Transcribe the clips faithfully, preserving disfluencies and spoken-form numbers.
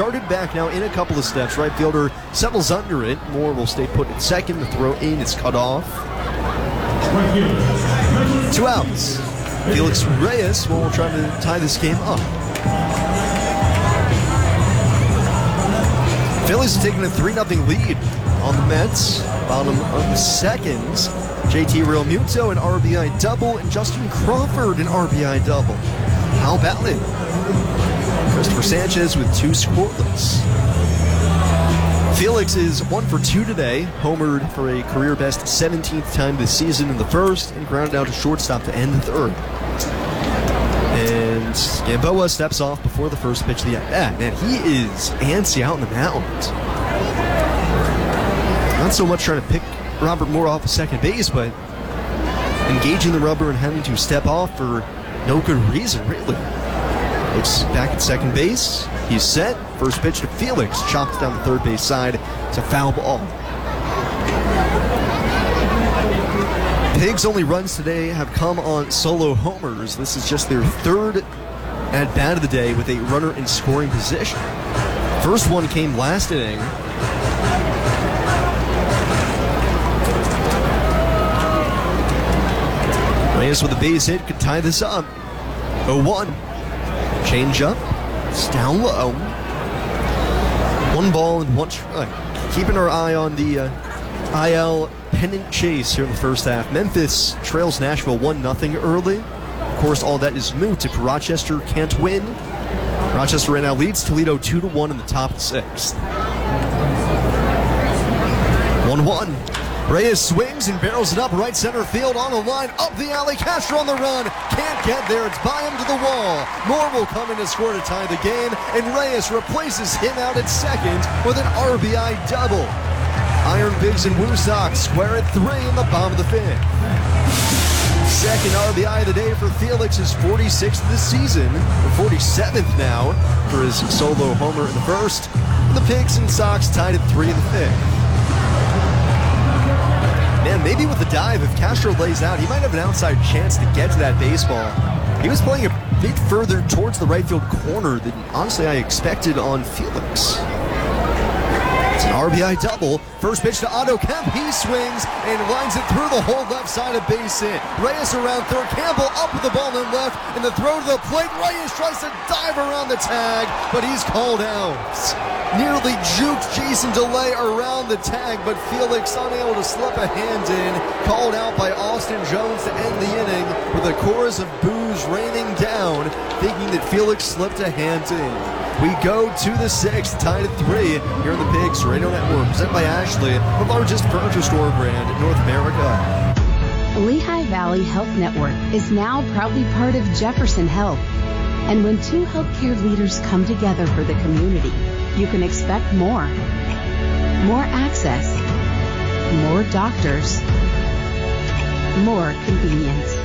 started back now in a couple of steps. Right fielder settles under it. Moore will stay put at second. The throw in is cut off. Two outs. Felix Reyes will try to tie this game up. Phillies have taken a three nothing lead on the Mets. Bottom of the second. J T Realmuto an R B I double and Justin Crawford an R B I double. How about it? Christopher Sanchez with two scoreless. Felix is one for two today, homered for a career-best seventeenth time this season in the first, and grounded out to shortstop to end the third. And Gamboa steps off before the first pitch of the at-bat. Man, he is antsy out in the mound. Not so much trying to pick Robert Moore off of second base, but engaging the rubber and having to step off for no good reason, really. Looks back at second base. He's set. First pitch to Felix. Chopped down the third base side. It's a foul ball. Pigs' only runs today have come on solo homers. This is just their third at-bat of the day with a runner in scoring position. First one came last inning. Reyes with a base hit could tie this up. oh one. Change up. It's down low. One ball and one strike. Keeping our eye on the uh, I L pennant chase here in the first half. Memphis trails Nashville one nothing early. Of course, all that is moot if Rochester can't win. Rochester right now leads Toledo two to one in the top of the sixth. one one. Reyes swings and barrels it up right center field on the line, up the alley. Castro on the run, can't get there. It's by him to the wall. Moore will come in to score to tie the game, and Reyes replaces him out at second with an R B I double. Iron Pigs and Woosocks square at three in the bottom of the fifth. Second R B I of the day for Felix, his forty-sixth this season, or forty-seventh now for his solo homer in the first. And the Pigs and Sox tied at three in the fifth. Man, maybe with the dive, if Castro lays out, he might have an outside chance to get to that baseball. He was playing a bit further towards the right field corner than, honestly, I expected on Felix. It's an R B I double. First pitch to Otto Kemp. He swings and lines it through the whole left side of base hit. Reyes around third. Campbell up with the ball in left. And the throw to the plate. Reyes tries to dive around the tag, but he's called out. Nearly juked Jason DeLay around the tag, but Felix unable to slip a hand in. Called out by Austin Jones to end the inning with a chorus of boos raining down, thinking that Felix slipped a hand in. We go to the sixth, tied at three here in the Pigs Radio Network, presented by Ashley, the largest furniture store brand in North America. Lehigh Valley Health Network is now proudly part of Jefferson Health. And when two healthcare leaders come together for the community, you can expect more. More access, more doctors, more convenience.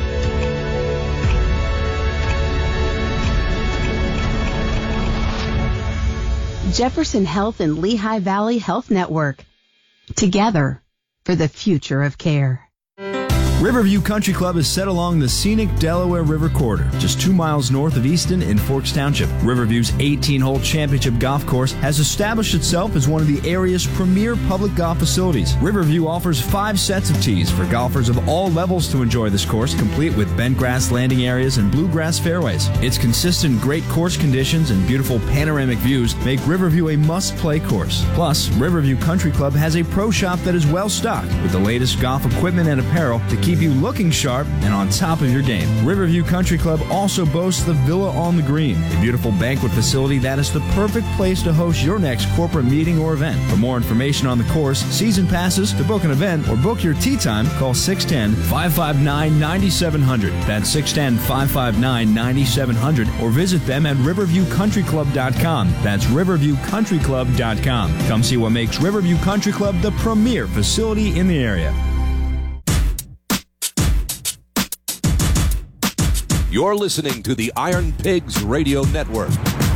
Jefferson Health and Lehigh Valley Health Network. Together for the future of care. Riverview Country Club is set along the scenic Delaware River corridor, just two miles north of Easton in Forks Township. Riverview's eighteen-hole championship golf course has established itself as one of the area's premier public golf facilities. Riverview offers five sets of tees for golfers of all levels to enjoy this course, complete with bent grass landing areas and bluegrass fairways. Its consistent great course conditions and beautiful panoramic views make Riverview a must-play course. Plus, Riverview Country Club has a pro shop that is well-stocked with the latest golf equipment and apparel to keep keep you looking sharp and on top of your game. Riverview Country Club also boasts the Villa on the Green, a beautiful banquet facility that is the perfect place to host your next corporate meeting or event. For more information on the course, season passes, to book an event, or book your tee time, call six one zero, five five nine, nine seven zero zero. That's six one zero, five five nine, nine seven zero zero, or visit them at riverview country club dot com. That's riverview country club dot com. Come see what makes Riverview Country Club the premier facility in the area. You're listening to the Iron Pigs Radio Network.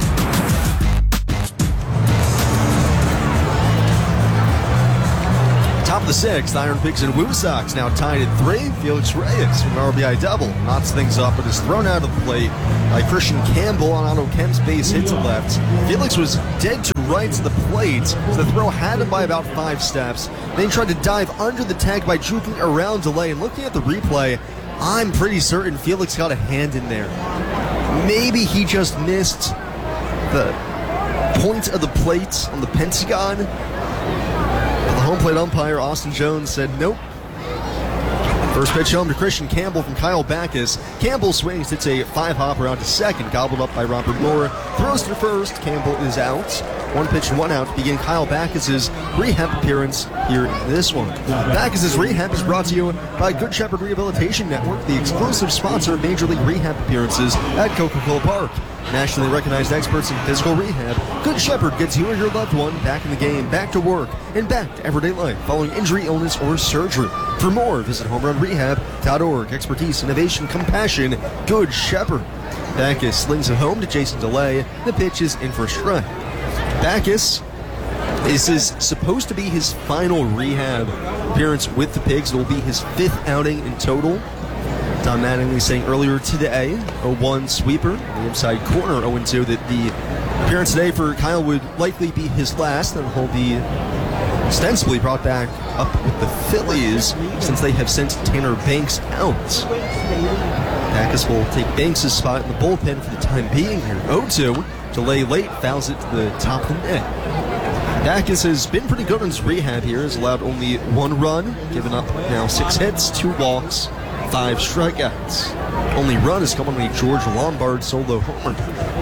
Top of the sixth, Iron Pigs and Woosocks now tied at three. Felix Reyes with an R B I double knots things up, but is thrown out of the plate by Christian Campbell on Otto Kemp's base hit to left. Felix was dead to right to the plate. So the throw had him by about five steps. Then he tried to dive under the tag by juking around Delay. And looking at the replay, I'm pretty certain Felix got a hand in there. Maybe he just missed the point of the plate on the pentagon. But the home plate umpire, Austin Jones, said nope. First pitch home to Christian Campbell from Kyle Backus. Campbell swings, hits a five-hopper out to second, gobbled up by Robert Moore. Throws to first, Campbell is out. One pitch and one out to begin Kyle Backus' rehab appearance here in this one. Backus' rehab is brought to you by Good Shepherd Rehabilitation Network, the exclusive sponsor of Major League Rehab appearances at Coca-Cola Park. Nationally recognized experts in physical rehab, Good Shepherd gets you or your loved one back in the game, back to work, and back to everyday life following injury, illness, or surgery. For more, visit home run rehab dot org. Expertise, innovation, compassion, Good Shepherd. Backus slings it home to Jason Delay. The pitch is in for a strike. Backus, this is supposed to be his final rehab appearance with the Pigs. It will be his fifth outing in total. Don Mattingly saying earlier today, oh one sweeper on the inside corner, oh two, that the appearance today for Kyle would likely be his last, and he'll be ostensibly brought back up with the Phillies since they have sent Tanner Banks out. Backus will take Banks' spot in the bullpen for the time being here. oh two, Delay late, fouls it to the top of the net. Backus has been pretty good on his rehab here, has allowed only one run, given up now six hits, two walks, five strikeouts. Only run has come on a George Lombard solo homer.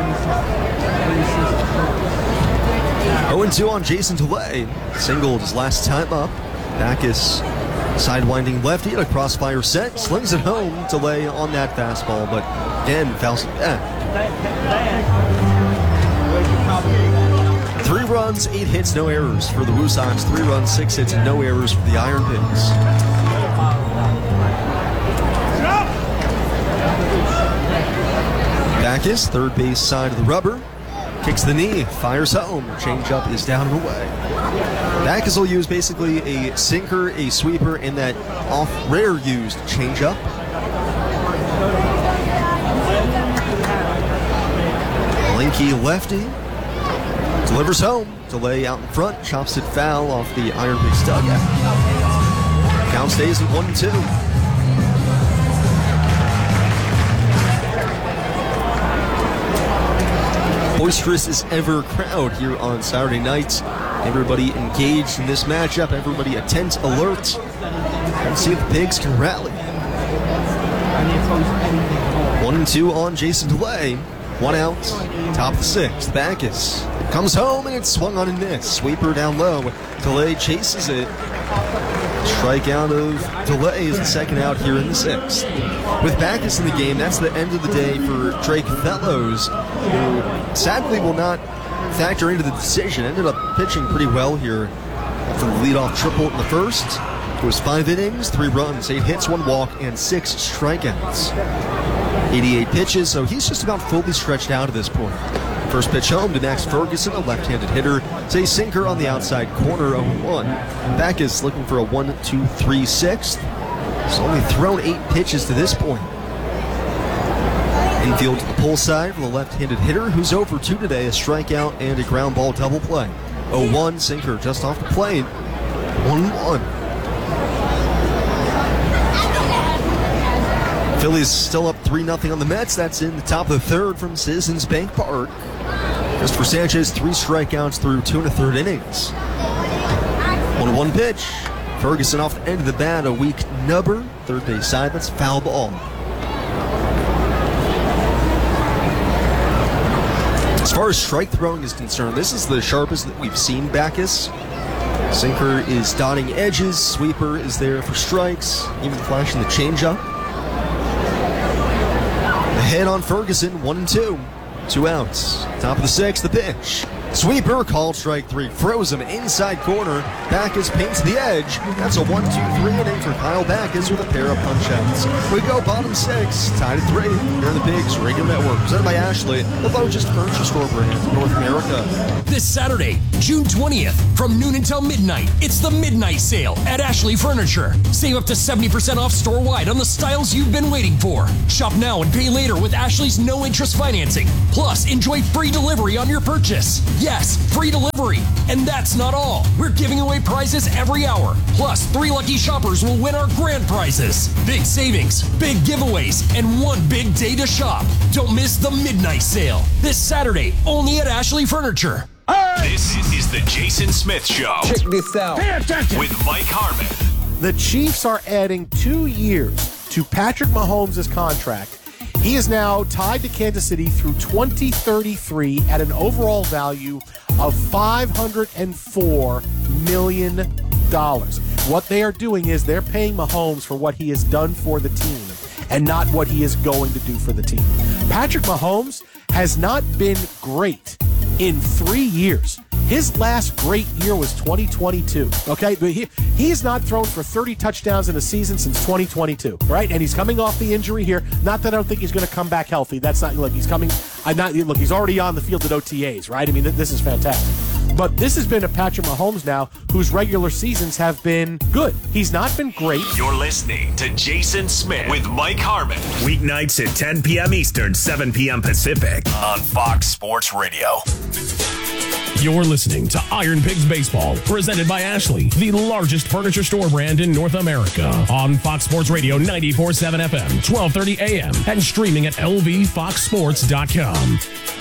oh two on Jason Delay. Singled his last time up. Backus sidewinding lefty at a crossfire set. Slings it home. Delay on that fastball, but again fouls it back. Three runs, eight hits, no errors for the Woo Sox. Three runs, six hits, and no errors for the Iron Pigs. Backus, third base side of the rubber, kicks the knee, fires home. Changeup is down and away. Backus will use basically a sinker, a sweeper, and that off rare used changeup. Lanky lefty delivers home. Delay out in front, chops it foul off the Iron Pigs dugout. Count stays at one and two. Boisterous as ever crowd here on Saturday nights. Everybody engaged in this matchup, everybody attent, alert, and see if the Pigs can rally. One and two on Jason Delay. One out, top of the sixth. Backus comes home and it's swung on and missed. Sweeper down low. Delay chases it. Strikeout of Delay is the second out here in the sixth. With Backus in the game, that's the end of the day for Drake Fellows, who sadly will not factor into the decision. Ended up pitching pretty well here after the leadoff triple in the first. It was five innings, three runs, eight hits, one walk, and six strikeouts. eighty-eight pitches, so he's just about fully stretched out at this point. First pitch home to Max Ferguson, a left-handed hitter. It's a sinker on the outside corner, oh one. Backus looking for a one two three sixth. He's only thrown eight pitches to this point. Infield to the pull side for the left-handed hitter, who's oh for two today, a strikeout and a ground ball double play. oh one, sinker just off the plate, one one. Phillies still up three nothing on the Mets. That's in the top of the third from Citizens Bank Park. Christopher Sanchez, three strikeouts through two and a third innings. one one pitch. Ferguson off the end of the bat, a weak nubber. Third base side, that's foul ball. As far as strike throwing is concerned, this is the sharpest that we've seen Backus. Sinker is dotting edges. Sweeper is there for strikes, even flashing the changeup. Head on Ferguson, one and two. Two outs. Top of the sixth, the pitch. Sweeper called strike three. Froze him inside corner. Backus paints the edge. That's a one two three inning for Kyle Backus with a pair of punch-outs. We go bottom six. Tied at three. Here are the Pigs Radio Network. Presented by Ashley, the largest furniture store brand in North America. This Saturday, June twentieth, from noon until midnight, it's the Midnight Sale at Ashley Furniture. Save up to seventy percent off store-wide on the styles you've been waiting for. Shop now and pay later with Ashley's no-interest financing. Plus, enjoy free delivery on your purchase. Yes, free delivery. And that's not all. We're giving away prizes every hour. Plus, three lucky shoppers will win our grand prizes. Big savings, big giveaways, and one big day to shop. Don't miss the midnight sale. This Saturday, only at Ashley Furniture. This is the Jason Smith Show. Check this out. Pay attention. With Mike Harmon. The Chiefs are adding two years to Patrick Mahomes' contract. He is now tied to Kansas City through twenty thirty-three at an overall value of five hundred four million dollars. What they are doing is they're paying Mahomes for what he has done for the team and not what he is going to do for the team. Patrick Mahomes has not been great in three years. His last great year was twenty twenty-two, okay? But he, he has not thrown for thirty touchdowns in a season since twenty twenty-two, right? And he's coming off the injury here. Not that I don't think he's going to come back healthy. That's not, look, he's coming, I'm not, look, he's already on the field at O T As, right? I mean, this is fantastic. But this has been a Patrick Mahomes now whose regular seasons have been good. He's not been great. You're listening to Jason Smith with Mike Harmon. Weeknights at ten p.m. Eastern, seven p.m. Pacific on Fox Sports Radio. You're listening to Iron Pigs Baseball, presented by Ashley, the largest furniture store brand in North America. On Fox Sports Radio ninety-four point seven F M, twelve thirty A M, and streaming at L V fox sports dot com.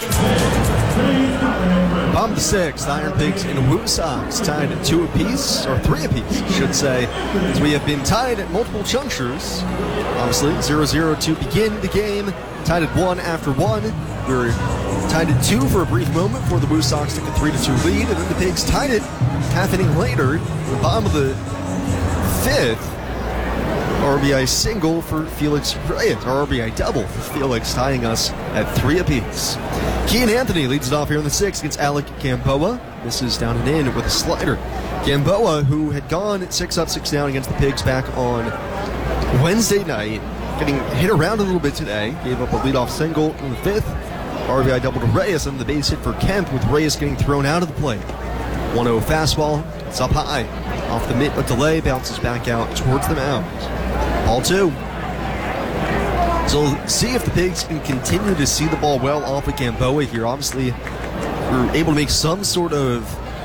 Bottom of the sixth, Iron Pigs and Woo Sox tied at two apiece, or three apiece, I should say, as we have been tied at multiple junctures. Obviously, zero zero to begin the game, tied at one after one. We were tied at two for a brief moment before the Woo Sox took a three to two lead, and then the Pigs tied it half inning later. The bottom of the fifth, R B I single for Felix Reyes, or R B I double for Felix, tying us at three apiece. Kean Anthony leads it off here in the sixth against Alec Gamboa. This is down and in with a slider. Gamboa, who had gone six up, six down against the Pigs back on Wednesday night, getting hit around a little bit today, gave up a leadoff single in the fifth. R B I double to Reyes, and the base hit for Kemp, with Reyes getting thrown out of the plate. one oh fastball, it's up high. Off the mitt, a delay, bounces back out towards the mound. Ball two. So we'll see if the Pigs can continue to see the ball well off of Gamboa here. Obviously, we're able to make some sort of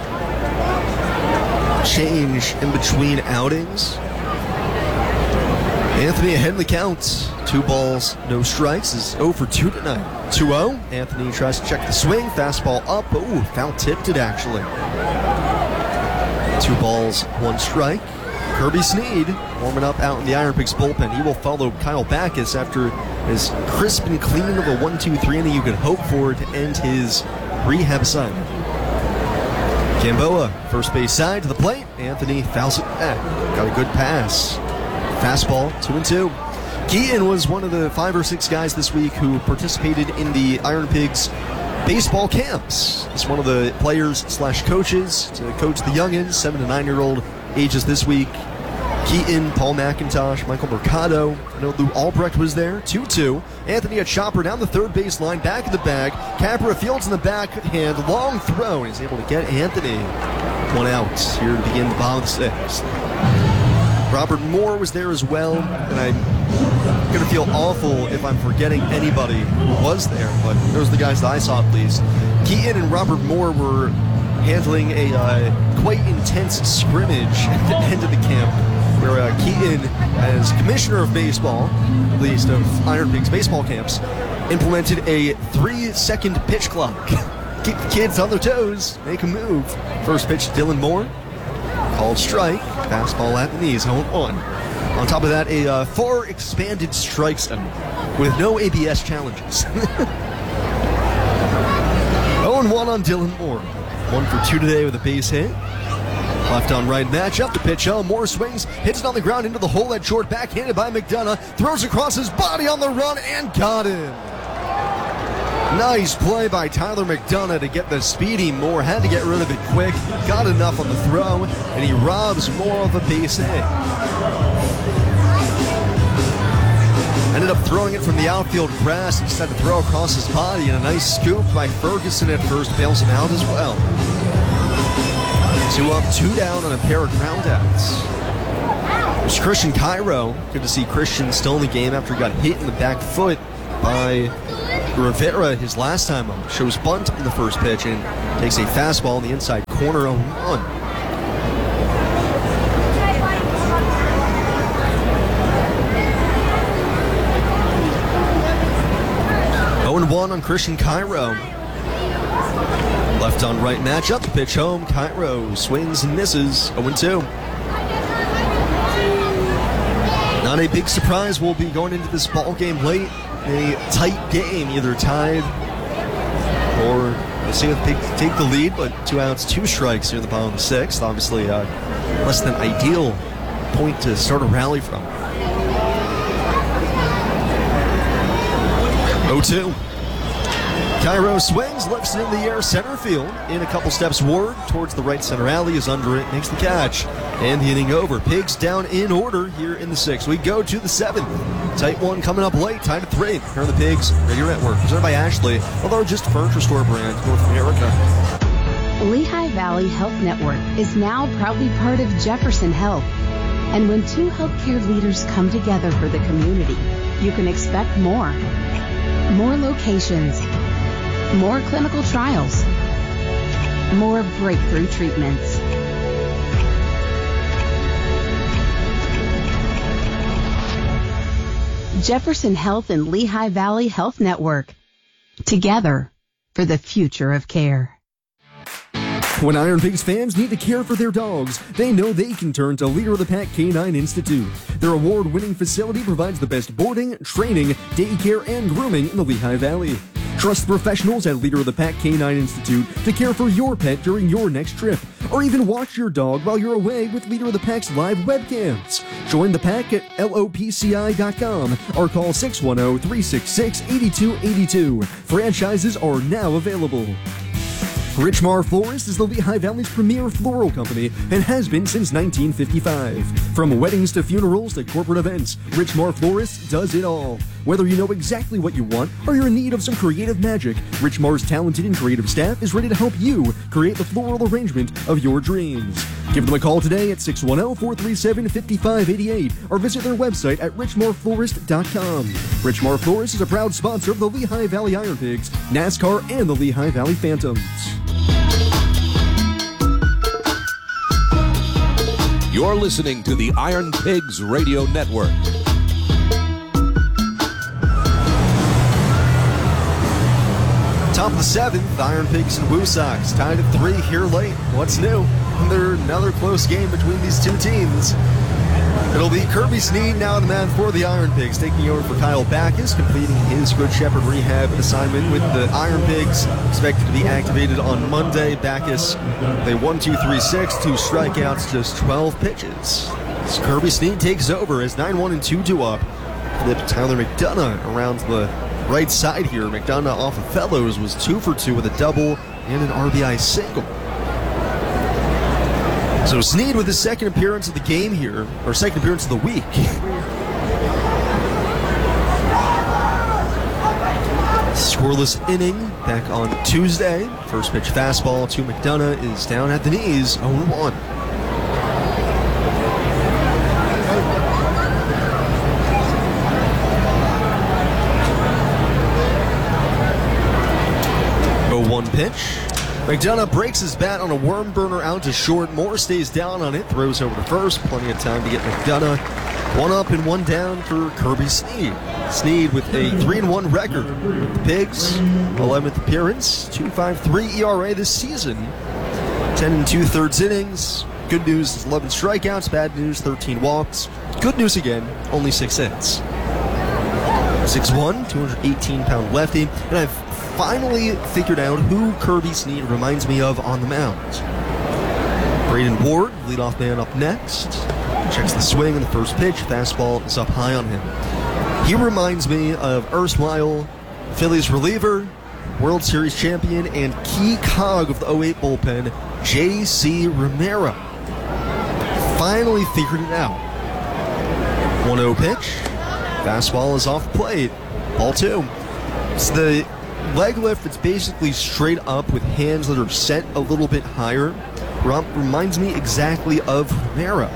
change in between outings. Anthony ahead in the count. Two balls, no strikes, is oh for two tonight. two oh. Anthony tries to check the swing. Fastball up. Ooh, foul tipped it actually. Two balls, one strike. Kirby Snead warming up out in the Iron Pigs bullpen. He will follow Kyle Backus after as crisp and clean of a one two three inning you could hope for to end his rehab assignment. Gamboa, first base side to the plate. Anthony fouls it back. Got a good pass. Fastball, two and two. Keaton was one of the five or six guys this week who participated in the Iron Pigs baseball camps. He's one of the players slash coaches to coach the youngins, seven to nine year old ages this week. Keaton, Paul McIntosh, Michael Mercado. I know Lou Albrecht was there. two two. Anthony a chopper down the third baseline, back of the bag. Capra fields in the backhand, long throw, and he's able to get Anthony one out here to begin the bottom of the sixth. Robert Moore was there as well, and I'm going to feel awful if I'm forgetting anybody who was there, but those are the guys that I saw at least. Keaton and Robert Moore were handling a uh, quite intense scrimmage at the end of the camp, where uh, Keaton, as commissioner of baseball, at least of Iron Pigs baseball camps, implemented a three-second pitch clock. Keep the kids on their toes, make a move. First pitch, Dylan Moore, called strike, fastball at the knees, oh one. On top of that, a uh, four expanded strike zone with no A B S challenges. oh one on Dylan Moore. One for two today with a base hit. Left on right matchup. The pitch out. Moore swings, hits it on the ground into the hole at short. Backhanded by McDonough. Throws across his body on the run and got him. Nice play by Tyler McDonough to get the speedy Moore. Had to get rid of it quick. Got enough on the throw, and he robs Moore of a base hit. Ended up throwing it from the outfield grass. He decided to throw across his body, and a nice scoop by Ferguson at first bails him out as well. Two up, two down on a pair of groundouts. There's Christian Cairo. Good to see Christian still in the game after he got hit in the back foot by Rivera his last time up. Shows bunt in the first pitch and takes a fastball in the inside corner on one. oh and one on Christian Cairo. Left on right matchup, the pitch home. Cairo swings and misses. oh and two. Not a big surprise. We'll be going into this ball game late. A tight game, either tied or we'll see if they take the lead, but two outs, two strikes here in the bottom of the sixth. Obviously, uh, less than ideal point to start a rally from. oh two. Cairo swings, lifts it in the air, center field. In a couple steps forward towards the right center alley, is under it, makes the catch. And the inning over. Pigs down in order here in the sixth. We go to the seventh. Tight one coming up late, tied at three. Here are the Pigs Radio Network, presented by Ashley, the largest furniture store brand in North America. Lehigh Valley Health Network is now proudly part of Jefferson Health. And when two healthcare leaders come together for the community, you can expect more. More locations. More clinical trials. More breakthrough treatments. Jefferson Health and Lehigh Valley Health Network. Together for the future of care. When Iron Pigs fans need to care for their dogs, they know they can turn to Leader of the Pack Canine Institute. Their award-winning facility provides the best boarding, training, daycare, and grooming in the Lehigh Valley. Trust professionals at Leader of the Pack Canine Institute to care for your pet during your next trip, or even watch your dog while you're away with Leader of the Pack's live webcams. Join the pack at L O P C I dot com or call six one zero, three six six, eight two eight two. Franchises are now available. Richmar Florist is the Lehigh Valley's premier floral company and has been since nineteen fifty-five. From weddings to funerals to corporate events, Richmar Florist does it all. Whether you know exactly what you want or you're in need of some creative magic, Richmar's talented and creative staff is ready to help you create the floral arrangement of your dreams. Give them a call today at six one zero, four three seven, five five eight eight or visit their website at richmar florist dot com. Richmar Florist is a proud sponsor of the Lehigh Valley Iron Pigs, NASCAR, and the Lehigh Valley Phantoms. You're listening to the Iron Pigs Radio Network. Top of the seventh, the Iron Pigs and Woo Sox tied at three here late. What's new? Another, another close game between these two teams. It'll be Kirby Snead now the man for the Iron Pigs, taking over for Kyle Backus, completing his Good Shepherd rehab assignment with the Iron Pigs, expected to be activated on Monday. Backus, they one two three six, two strikeouts, just twelve pitches. As Kirby Snead takes over as nine one and two two up. Flip Tyler McDonough around the right side here. McDonough off of Fellows was two for two with a double and an R B I single. So Snead with his second appearance of the game here, or second appearance of the week. Scoreless inning back on Tuesday. First pitch fastball to McDonough is down at the knees, oh and one. oh one pitch. McDonough breaks his bat on a worm burner out to short. Moore stays down on it, throws over to first. Plenty of time to get McDonough. One up and one down for Kirby Snead. Snead with a three and one record. The Pigs, eleventh appearance, two point five three E R A this season. ten and two thirds innings. Good news is eleven strikeouts. Bad news, thirteen walks. Good news again, only six hits. six one, two hundred eighteen pound lefty. And I've finally figured out who Kirby Snead reminds me of on the mound. Braden Ward, leadoff man up next. Checks the swing in the first pitch. Fastball is up high on him. He reminds me of erstwhile Phillies reliever, World Series champion, and key cog of the oh eight bullpen, J C Romero. Finally figured it out. one oh pitch. Fastball is off the plate. Ball two. It's the leg lift that's basically straight up with hands that are set a little bit higher. Reminds me exactly of Romero.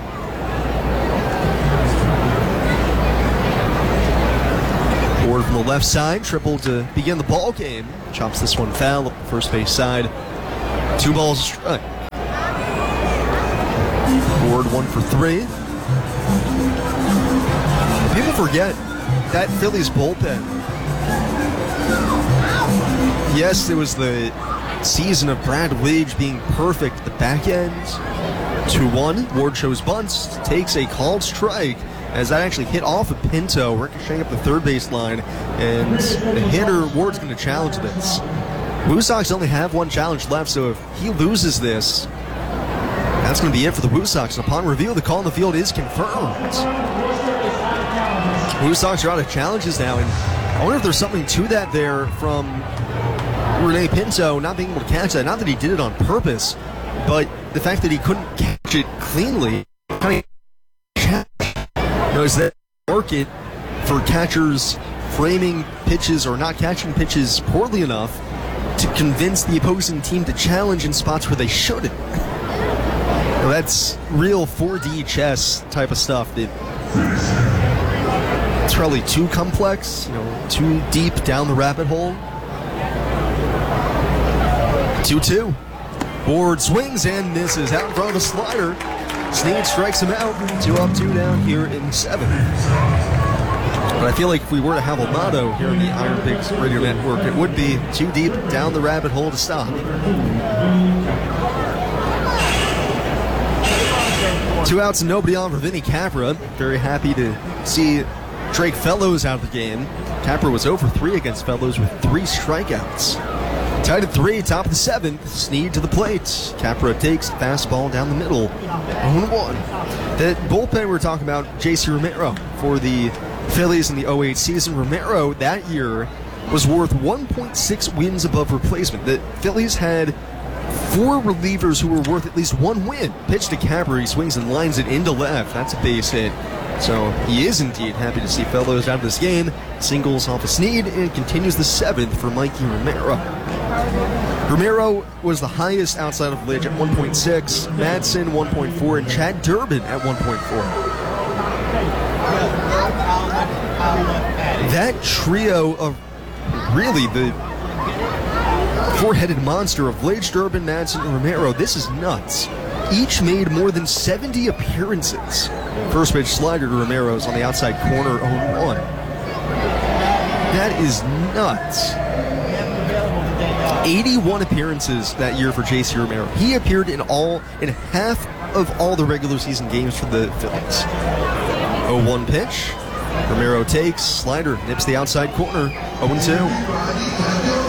Ward from the left side, triple to begin the ball game. Chops this one foul up the first base side. Two balls a strike. Ward one for three. People forget that Phillies bullpen. Yes, it was the season of Brad Lidge being perfect at the back end. two one. Ward shows bunts, takes a called strike as that actually hit off of Pinto, ricocheting up the third base line. And the hitter, Ward's going to challenge this. Woo Sox only have one challenge left, so if he loses this, that's going to be it for the Woo Sox. And upon review, the call in the field is confirmed. Woo Sox are out of challenges now, and I wonder if there's something to that there from Rene Pinto not being able to catch that. Not that he did it on purpose, but the fact that he couldn't catch it cleanly. Kind of knows that market for catchers framing pitches or not catching pitches poorly enough to convince the opposing team to challenge in spots where they shouldn't. Now, that's real four D chess type of stuff that it's probably too complex, you know, too deep down the rabbit hole. two two. Ward swings and misses out in front of the slider. Snead strikes him out. Two up, two down here in seven. But I feel like if we were to have a motto here in the Iron Pigs Radio Network, it would be too deep down the rabbit hole to stop. Two outs and nobody on for Vinny Capra. Very happy to see Drake Fellows out of the game. Capra was zero for three against Fellows with three strikeouts. Tied at three, top of the seventh. Snead to the plate. Capra takes fastball down the middle. oh one. The bullpen we were talking about, J C Romero for the Phillies in the oh eight season. Romero that year was worth one point six wins above replacement. The Phillies had four relievers who were worth at least one win. Pitch to Capra, he swings and lines it into left. That's a base hit. So he is indeed happy to see Fellows out of this game. Singles off of Snead and continues the seventh for Mikey Romero. Romero was the highest outside of Lidge at one point six, Madsen one point four, and Chad Durbin at one point four. That trio of really the four-headed monster of Lidge, Durbin, Madsen, and Romero, this is nuts. Each made more than seventy appearances. First pitch slider to Romero's on the outside corner, oh one. That is nuts. eighty-one appearances that year for J C Romero. He appeared in all in half of all the regular season games for the Phillies. oh one pitch. Romero takes, slider, nips the outside corner, oh two.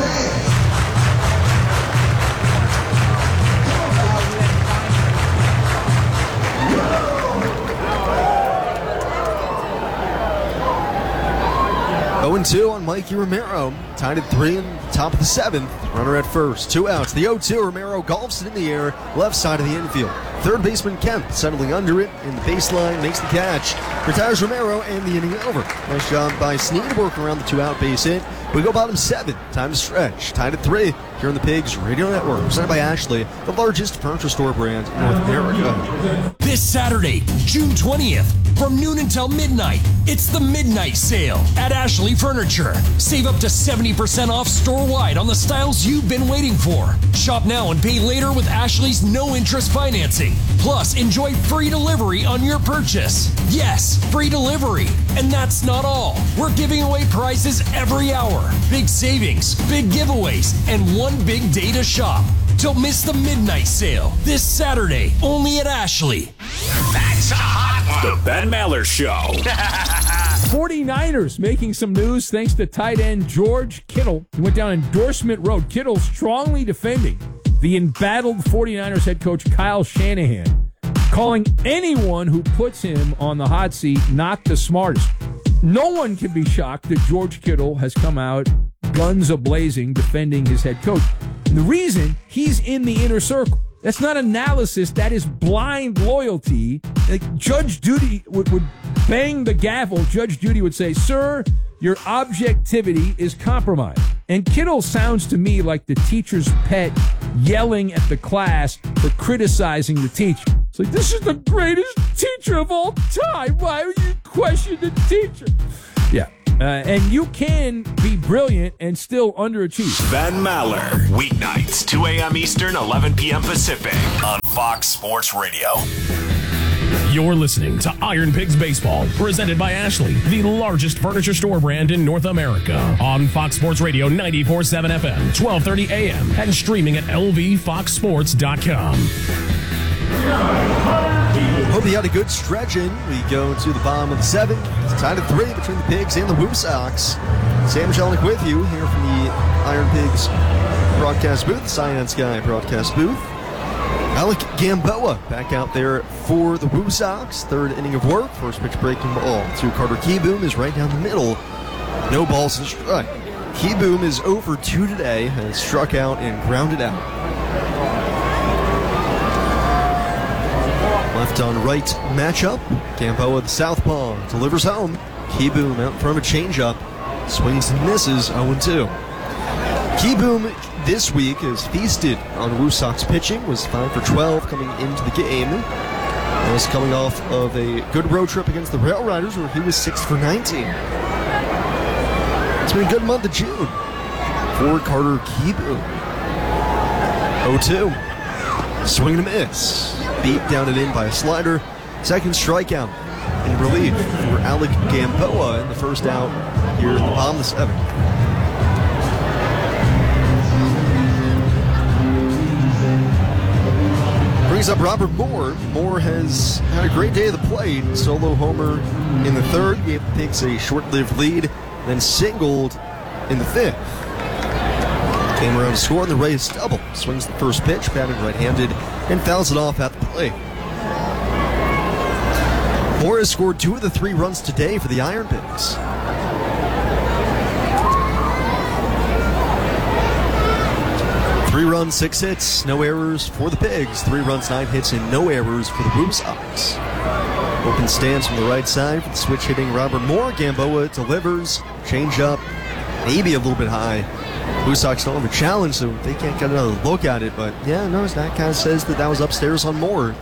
oh two on Mikey Romero. Tied at three in the top of the seventh. Runner at first. Two outs. The oh two. Romero golfs it in the air. Left side of the infield. Third baseman Kemp settling under it in the baseline. Makes the catch. Retires Romero and the inning over. Nice job by Snead working around the two-out base hit. We go bottom seven. Time to stretch. Tied at three here on the Pigs Radio Network. Presented by Ashley, the largest furniture store brand in North America. This Saturday, June twentieth, from noon until midnight, it's the Midnight Sale at Ashley Furniture. Save up to seventy percent off store-wide on the styles you've been waiting for. Shop now and pay later with Ashley's no-interest financing. Plus, enjoy free delivery on your purchase. Yes, free delivery. And that's not all. We're giving away prizes every hour. Big savings, big giveaways, and one big day to shop. Don't miss the Midnight Sale this Saturday, only at Ashley. That's a hot one. The Ben Maller Show. forty-niners making some news thanks to tight end George Kittle. He went down endorsement road. Kittle strongly defending the embattled forty-niners head coach Kyle Shanahan, calling anyone who puts him on the hot seat not the smartest. No one can be shocked that George Kittle has come out guns a-blazing defending his head coach. And the reason, he's in the inner circle. That's not analysis. That is blind loyalty. Like Judge Judy would, would bang the gavel. Judge Judy would say, "Sir, your objectivity is compromised." And Kittle sounds to me like the teacher's pet yelling at the class for criticizing the teacher. It's like, this is the greatest teacher of all time. Why would you question the teacher? Yeah. Uh, and you can be brilliant and still underachieve. Ben Maller. Weeknights, two a.m. Eastern, eleven p.m. Pacific. On Fox Sports Radio. You're listening to Iron Pigs Baseball, presented by Ashley, the largest furniture store brand in North America. On Fox Sports Radio ninety-four point seven F M, twelve thirty A M, and streaming at L V fox sports dot com. Hope you had a good stretch in. We go to the bottom of the seventh. It's tied at three between the Pigs and the Woo Sox. Sam Jelinek with you here from the Iron Pigs broadcast booth, the Cyan Sky broadcast booth. Alec Gamboa back out there for the Woo Sox. Third inning of work. First pitch breaking ball to Carter Kieboom is right down the middle. No balls and strike. Kieboom is oh for two today, has struck out and grounded out. Left on right matchup. Gamboa, the southpaw, delivers home. Kieboom out in front of a changeup. Swings and misses, oh and two. Kieboom this week has feasted on Woo Sox pitching, was five for twelve coming into the game. Was coming off of a good road trip against the Rail Riders where he was six for nineteen. It's been a good month of June for Carter Kieboom. oh two. Swing and a miss. Beat down and in by a slider. Second strikeout in relief for Alec Gamboa in the first out here in the bottom of the seventh. Brings up Robert Moore. Moore has had a great day of the plate. Solo homer in the third, gave the Pigs a short-lived lead, then singled in the fifth. Came around to score, and the Rays double. Swings the first pitch, batting right-handed, and fouls it off at the plate. Moore has scored two of the three runs today for the Iron Pigs. Three runs, six hits, no errors for the Pigs. Three runs, nine hits, and no errors for the Woo Sox. Open stance from the right side for the switch hitting Robert Moore. Gamboa delivers, change up, maybe a little bit high. Woo Sox don't have a challenge, so they can't get another look at it. But yeah, no, that kind of says that that was upstairs on Moore.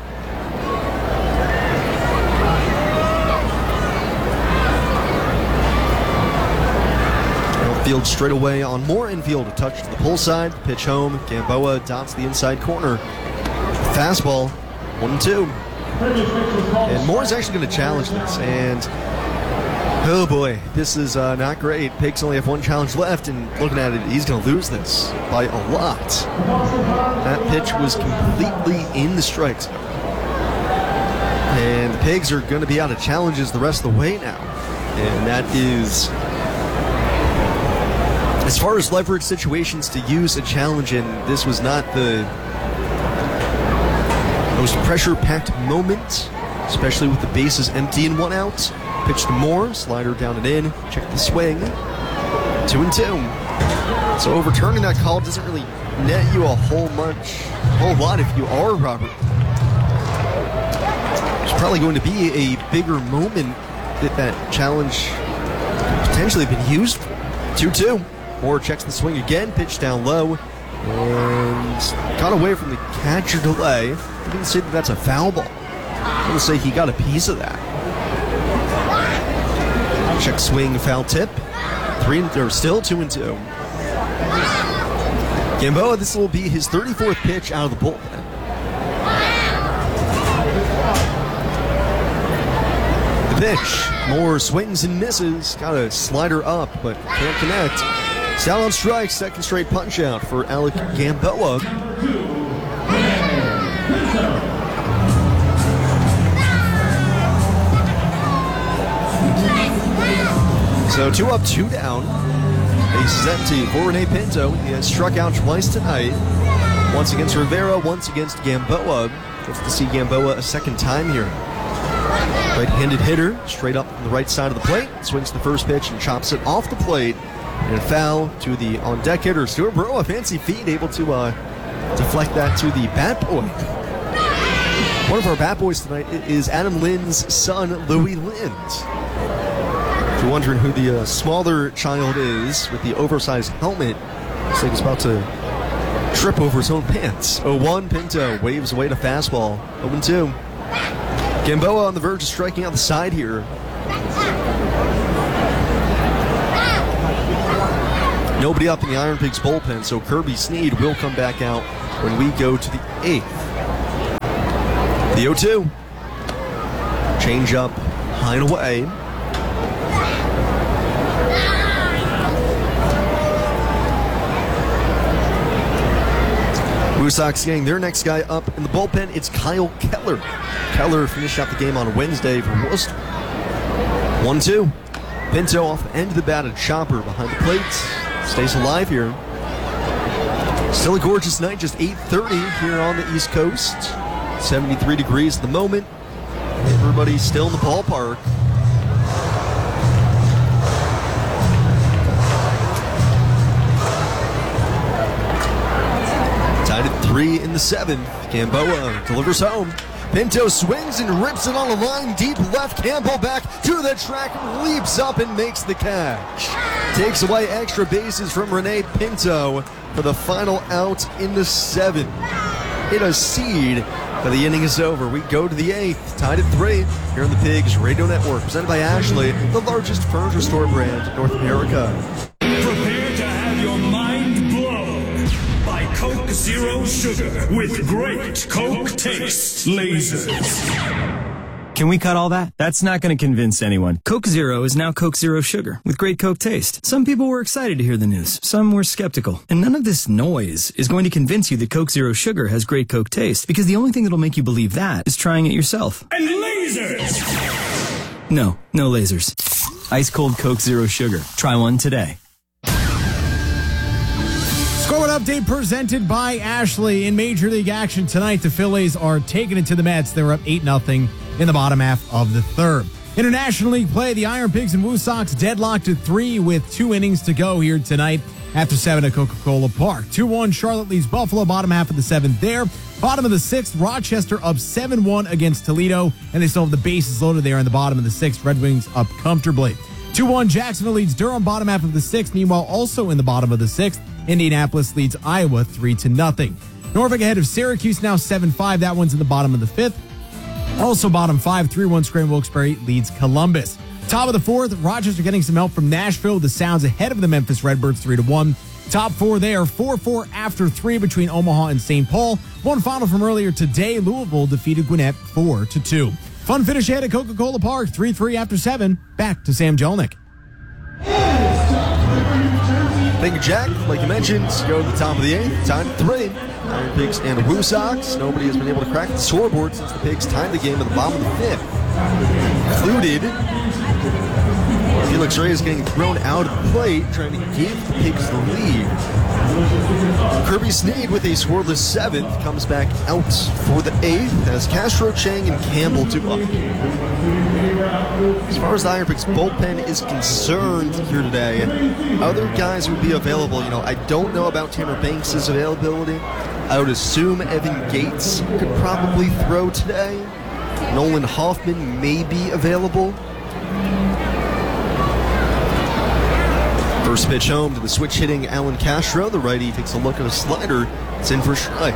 Outfield straight away on Moore. Infield, a touch to the pull side, pitch home. Gamboa dots the inside corner. Fastball, one and two. And Moore's actually going to challenge this, and oh boy, this is uh, not great. Pigs only have one challenge left, and looking at it, he's going to lose this by a lot. That pitch was completely in the strike zone. And the Pigs are going to be out of challenges the rest of the way now. And that is, as far as leverage situations to use a challenge in, this was not the most pressure-packed moment, especially with the bases empty and one out. Pitch to Moore, slider down and in, check the swing, two and two. So overturning that call doesn't really net you a whole much, whole lot if you are Robert. There's probably going to be a bigger moment that that challenge could potentially have been used for. two two. Moore checks the swing again, pitch down low, and got away from the catcher delay. I didn't say that that's a foul ball. I'm going to say he got a piece of that. Check swing, foul tip. Three and or still two and two. Gamboa, this will be his thirty-fourth pitch out of the bullpen. The pitch. Moore swings and misses. Got a slider up, but can't connect. Down on strike, second straight punch out for Alec Gamboa. So two up, two down. Base is empty for Rene Pinto. He has struck out twice tonight. Once against Rivera, once against Gamboa. Gets to see Gamboa a second time here. Right-handed hitter, straight up from the right side of the plate. Swings the first pitch and chops it off the plate. And a foul to the on-deck hitter, Stuart Burrow. A fancy feat, able to uh, deflect that to the bat boy. One of our bat boys tonight is Adam Lynn's son, Louis Lind. If you're wondering who the uh, smaller child is with the oversized helmet, looks like he's about to trip over his own pants. oh one, Pinto waves away to fastball. oh and two. Gamboa on the verge of striking out the side here. Nobody up in the Iron Pigs bullpen, so Kirby Sneed will come back out when we go to the eighth. The oh two. Change up, high and away. Blue Sox getting their next guy up in the bullpen. It's Kyle Keller. Keller finished out the game on Wednesday for Worcester. one two. Pinto off the end of the bat, a chopper behind the plate. Stays alive here. Still a gorgeous night, just eight thirty here on the East Coast. seventy-three degrees at the moment. Everybody's still in the ballpark. Tied at three in the seventh. Gamboa delivers home. Pinto swings and rips it on a line deep left. Campbell back to the track, leaps up and makes the catch. Takes away extra bases from Rene Pinto for the final out in the seventh. Hit a seed, but the inning is over. We go to the eighth, tied at three here on the Pigs Radio Network, presented by Ashley, the largest furniture store brand in North America. Prepare to have your mind blown by Coke Zero Sugar with great Coke taste lasers. Can we cut all that? That's not going to convince anyone. Coke Zero is now Coke Zero Sugar with great Coke taste. Some people were excited to hear the news. Some were skeptical. And none of this noise is going to convince you that Coke Zero Sugar has great Coke taste, because the only thing that'll make you believe that is trying it yourself. And lasers! No, no lasers. Ice cold Coke Zero Sugar. Try one today. Scoreboard update presented by Ashley. In Major League action tonight, the Phillies are taking it to the Mets. They're up eight nothing in the bottom half of the third. International League play, the Iron Pigs and Woo Sox deadlocked at three with two innings to go here tonight after seven at Coca-Cola Park. two one, Charlotte leads Buffalo, bottom half of the seventh there. Bottom of the sixth, Rochester up seven one against Toledo, and they still have the bases loaded there in the bottom of the sixth. Red Wings up comfortably. two one, Jacksonville leads Durham, bottom half of the sixth. Meanwhile, also in the bottom of the sixth, Indianapolis leads Iowa three to nothing. Norfolk ahead of Syracuse, now seven five. That one's in the bottom of the fifth. Also bottom five, three one, Scranton Wilkes-Barre leads Columbus. Top of the fourth, Rochester getting some help from Nashville. The Sounds ahead of the Memphis Redbirds three to one. Top four there, four four after three between Omaha and Saint Paul. One final from earlier today, Louisville defeated Gwinnett four to two. Fun finish ahead at Coca-Cola Park, three three after seven. Back to Sam Jelnick. Thank you, Jack. Like you mentioned, go to the top of the eighth, tied at three. Iron Pigs and Woo Sox. Nobody has been able to crack the scoreboard since the Pigs tied the game at the bottom of the fifth. Included Felix Reyes getting thrown out of the plate, trying to give the Pigs the lead. Kirby Sneed with a scoreless seventh comes back out for the eighth as Castro, Chang, and Campbell do up. As far as the Iron Pigs bullpen is concerned here today, other guys would be available. You know, I don't know about Tanner Banks' availability. I would assume Evan Gates could probably throw today. Nolan Hoffman may be available. First pitch home to the switch-hitting Alan Castro. The righty takes a look at a slider. It's in for a strike.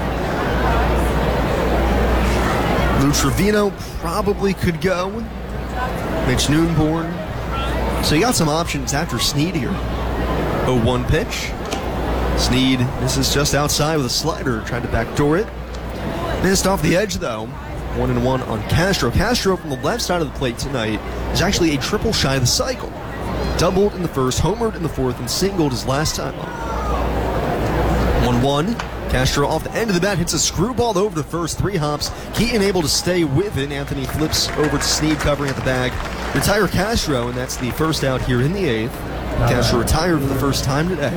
Lou Trevino probably could go. Mitch Noonborn. So you got some options after Sneed here. oh one pitch. Sneed misses just outside with a slider. Tried to backdoor it. Missed off the edge, though. One and one on Castro. Castro from the left side of the plate tonight is actually a triple shy of the cycle. Doubled in the first, homered in the fourth, and singled his last time up. one one. Castro off the end of the bat hits a screwball over the first, three hops. Keaton able to stay with it. Anthony flips over to Sneed covering at the bag. Retire Castro, and that's the first out here in the eighth. Castro retired for the first time today.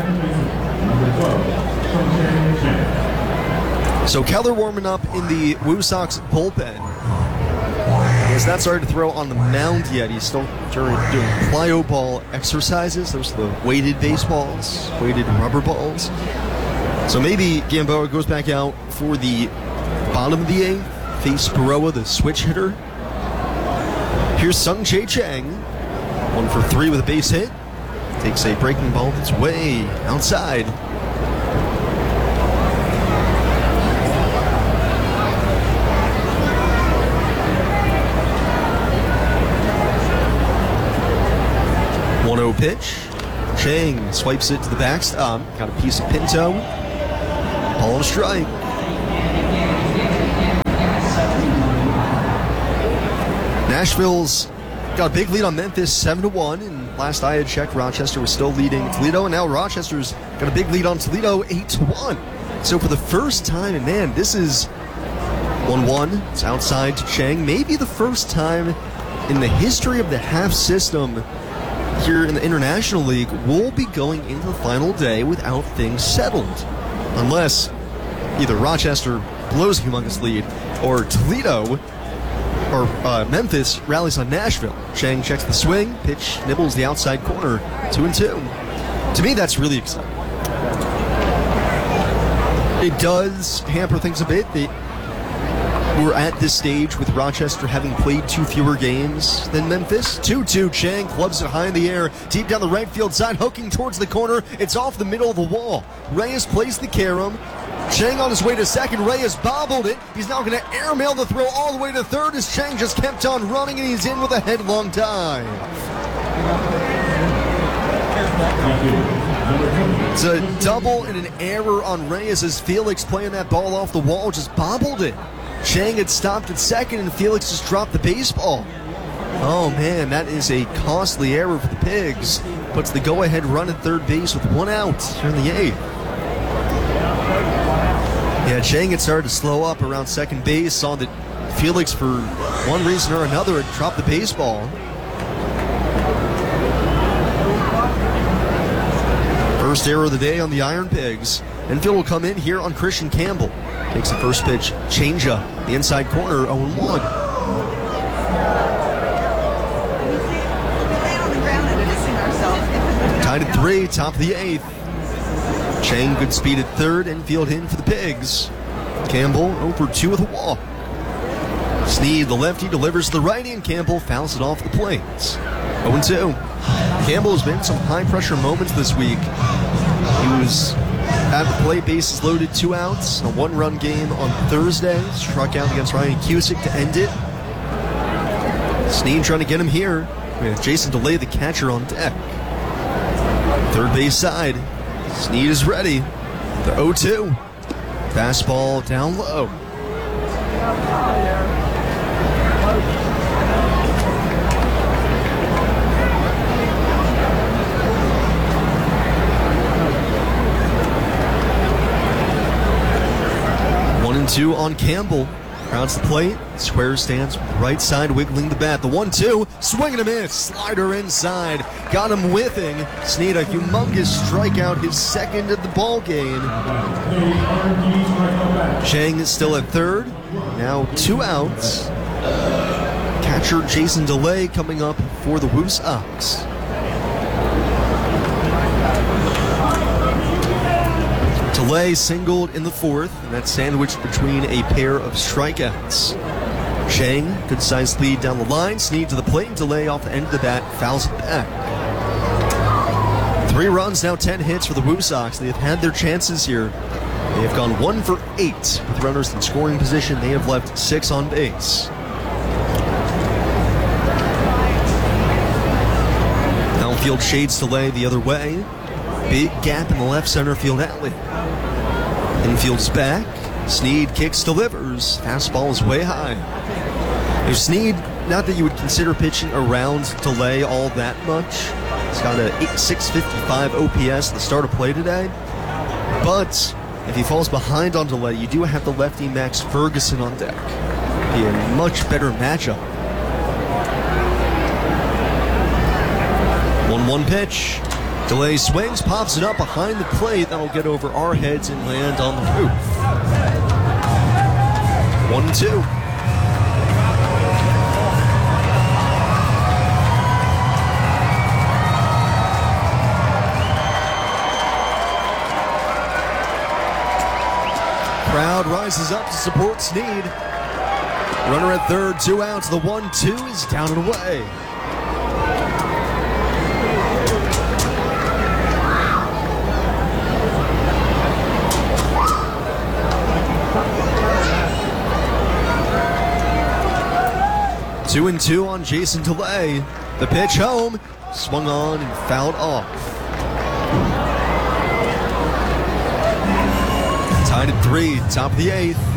So Keller warming up in the Woo Sox bullpen. He's not started to throw on the mound yet. He's still doing plyo ball exercises. Those are the weighted baseballs, weighted rubber balls. So maybe Gamboa goes back out for the bottom of the eighth. Face Baroa, the switch hitter. Here's Sung Chae Chang. One for three with a base hit. Takes a breaking ball that's way outside. one oh pitch. Chang swipes it to the backstop. Got a piece of Pinto. Ball and a strike. Nashville's got a big lead on Memphis, seven to one. And last I had checked, Rochester was still leading Toledo. And now Rochester's got a big lead on Toledo, eight to one. So for the first time, and man, this is one one. It's outside to Chang. Maybe the first time in the history of the half system here in the International League we'll be going into the final day without things settled. Unless either Rochester blows a humongous lead or Toledo or uh, Memphis rallies on Nashville. Chang checks the swing, pitch nibbles the outside corner, two and two. To me, that's really exciting. It does hamper things a bit. That we're at this stage with Rochester having played two fewer games than Memphis. two two, Chang clubs it high in the air, deep down the right field side, hooking towards the corner. It's off the middle of the wall. Reyes plays the carom. Chang on his way to second. Reyes bobbled it. He's now going to airmail the throw all the way to third as Chang just kept on running, and he's in with a headlong dive. It's a double and an error on Reyes as Felix playing that ball off the wall just bobbled it. Chang had stopped at second and Felix just dropped the baseball. Oh man, that is a costly error for the Pigs. Puts the go-ahead run at third base with one out here in the eighth. Yeah, Chang had started to slow up around second base, saw that Felix, for one reason or another, had dropped the baseball. First error of the day on the Iron Pigs. Infield will come in here on Christian Campbell. Takes the first pitch, change up, the inside corner, oh and one. Tied at three, top of the eighth. Chang good speed at third, infield in for the Pigs. Campbell over two with a walk. Sneed, the lefty, delivers the righty, and Campbell fouls it off the plate. oh and two. Campbell has been in some high-pressure moments this week. He was at the plate, bases loaded, two outs, a one-run game on Thursday. Struck out against Ryan Cusick to end it. Sneed trying to get him here with Jason DeLay, the catcher, on deck. Third base side. Sneed is ready. The oh two. Fastball down low. One and two on Campbell. Crowds the plate. Square stance with the right side, wiggling the bat. The one two. Swing and a miss. Slider inside. Got him whiffing. Sneed, a humongous strikeout, his second of the ball game. Chang is still at third. Now two outs. Catcher Jason DeLay coming up for the Woo Sox. DeLay singled in the fourth, and that's sandwiched between a pair of strikeouts. Chang, good sized lead down the line. Sneed to the plate, and DeLay off the end of the bat fouls it back. Three runs, now ten hits for the Woo Sox. They have had their chances here. They have gone one for eight with runners in scoring position. They have left six on base. Outfield shades DeLay the other way. Big gap in the left center field alley. Infield is back. Sneed kicks, delivers. Fastball is way high. If Sneed, not that you would consider pitching around DeLay all that much. He's got a six fifty-five O P S at the start of play today. But if he falls behind on DeLay, you do have the lefty Max Ferguson on deck. Be a much better matchup. one one pitch. DeLay swings, pops it up behind the plate. That'll get over our heads and land on the roof. one two. Crowd rises up to support Sneed. Runner at third, two outs. The one two is down and away. Two and two on Jason DeLay. The pitch home, swung on and fouled off. Tied at three, top of the eighth.